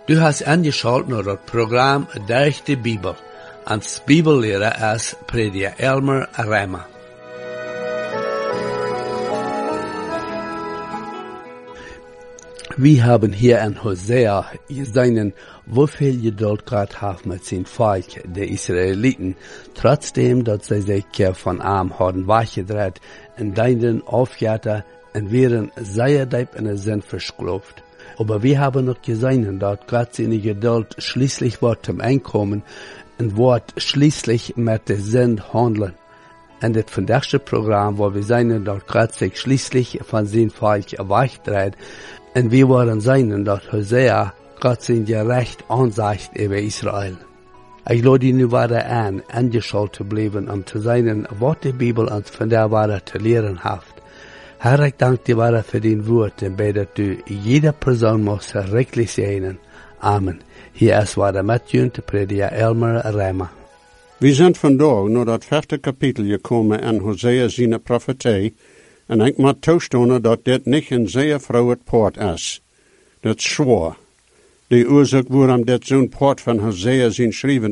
Du hast angeschaltet naar het programma Durch de Bibel. Als Bibellehrer ist Prediger Elmer Reimer. Wir haben hier in Hosea gesehen, wieviel Geduld Gott hat mit sein Volk, der Israeliten, trotzdem, dass sie sich von ihm haben weggedreht, in deinen Aufgaben und wären sehr deep in den Sinn verskloft. Aber wir haben noch gesehen, dass Gott seine Geduld schließlich wird zum Einkommen und wird schließlich mit der Sinn handeln. En dit vandaagse programma waar we zijn dat God zich schließlich van zijn volk wegdraait. En we worden zijn dat Hosea God zijn gerecht aanzegt over Israël. Ik lade je nu verder aan ingeschaltet te blijven om te zijn wat de Bibel ons vandaag verder te leren heeft. Herr, ik dank je verder voor die woord en bid dat u jede persoon mag verrijkelijk zijn. Amen. Hier is verder met u te prediker Elmer Reimer. We zijn vandaag naar dat 5e kapitel gekomen in Hosea zijn profetie, en ik moet toestaan dat dit niet een zeer vrolijk poort is. Dat is zwaar. De oorzaak waarom dit zo'n poort van Hosea zijn schrijvend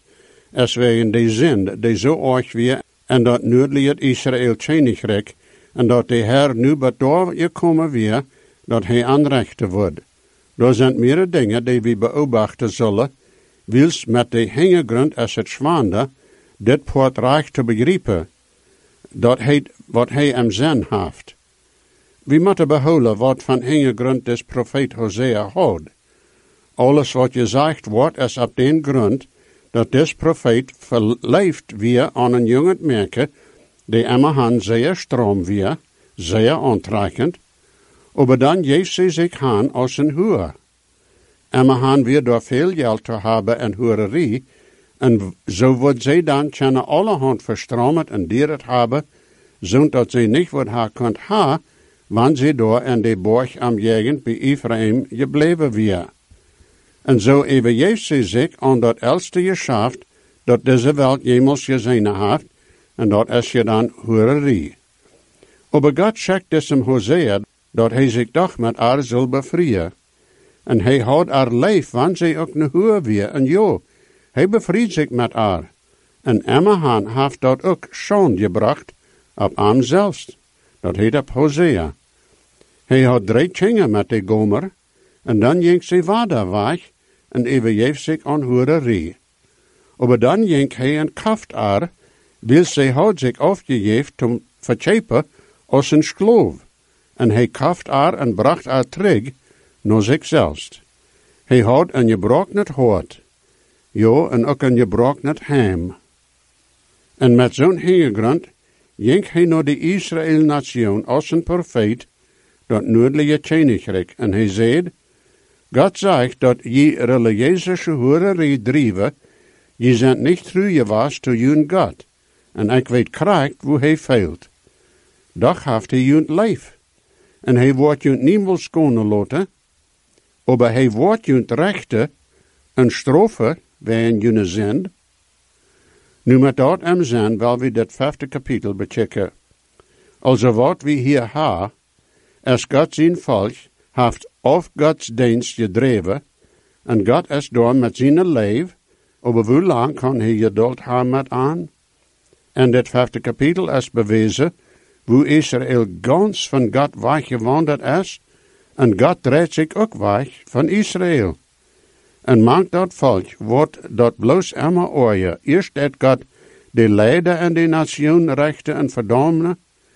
is wegen de zin die zo erg weer en dat noordelijk het Israël Koninkrijk, en dat de Heer nu bedoel gekomen weer, dat hij aanrechten wordt. Er zijn meerdere dingen die we beobachten zullen, wils met de hintergrond is het zwaande, dit poort recht te begrijpen, dat hij wat hij hem zin heeft. We moeten behouden wat van hintergrond des profeet Hosea houdt. Alles wat je zegt wordt is op den grond, dat des profeet verleefd weer aan een jongen merken, die immerhan zeer stroom weer, zeer aantrekkend, maar dan geeft ze zich aan als een hoer. Immerhan weer door veel geld te hebben en hoererie, en zo wordt zij dan kunnen allerhand verstroomd en dieren hebben, zodat zij niet wat haar kunt ha, wanneer zij door in de borg am jegend bij Ephraim gebleven weer. En zo overgeeft zij zich aan dat elste geschaft, dat deze welt jemals gezien heeft, en dat is je dan hoererie. Maar God zegt desem Hosea, dat hij zich toch met haar zal bevrijen. En hij houdt haar leef, wanneer zij ook een hoer weer, en jo, hij bevriet zich met haar. En immerhan heeft dat ook schoon gebracht op hem zelfs. Dat heet op Hosea. Hij had 3 kinderen met de Gomer, en dan ging ze verder weg, en overgeeft zich aan hoererie. Maar dan ging hij en kaft haar, wil zij had zich afgegeven om verchepen als een skloof. En hij kaft haar en bracht haar terug naar zichzelf. Hij had een gebroken hart, ja, en ook een gebroken heim. En met zo'n hintergrond ging hij naar de Israël-nation als een profeet, dat noordelijke koninkrijk, en hij zei, God zegt dat je religieuze hoererie drijven, je bent niet trouw geweest tot je God, en ik weet krijgt hoe hij feilt. Doch heeft hij je leef, en hij wordt je niemals schonen laten, maar hij wordt je rechten en straffen wegen je zend. Nu met dat hem zijn, wil we dit 5e kapitel bechecken. Also wat we hier hebben, is God zijn volk, heeft of Gods dienst gedreven, en God is door met zijn leven, maar hoe lang kan hij geduld hebben met aan? En dit 5e kapitel is bewezen, hoe Israël gans van God weggewandeld is, en God draait zich ook weg van Israël. En maakt dat volk wordt dat bloos immer ooien. Eerst dat God de leider en de nation rechten en verdammen,